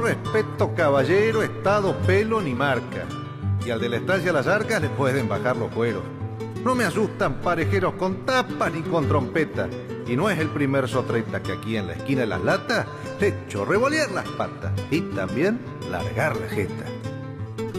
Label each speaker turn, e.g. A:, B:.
A: respeto caballero, estado, pelo ni marca. Y al de la estancia a las arcas le pueden bajar los cueros. No me asustan parejeros con tapas ni con trompeta. Y no es el primer sotreta que aquí en la esquina de las latas le echo revolear las patas y también largar la jeta.